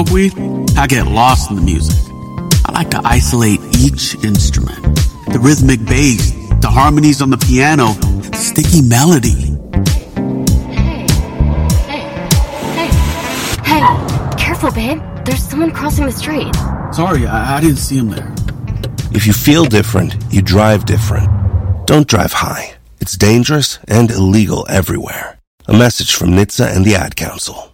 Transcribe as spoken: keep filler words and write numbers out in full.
weed, I get lost in the music. I like to isolate each instrument. The rhythmic bass, the harmonies on the piano, the sticky melody. Hey, hey, hey, hey, careful, babe. There's someone crossing the street. Sorry, I, I didn't see him there. If you feel different, you drive different. Don't drive high. It's dangerous and illegal everywhere. A message from N H T S A and the Ad Council.